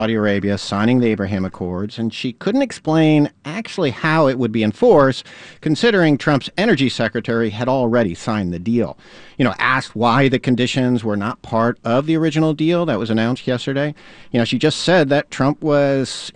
Saudi Arabia signing the Abraham Accords, and she couldn't explain actually how it would be enforced, considering Trump's energy secretary had already signed the deal. Asked why the conditions were not part of the original deal that was announced yesterday, she just said that Trump was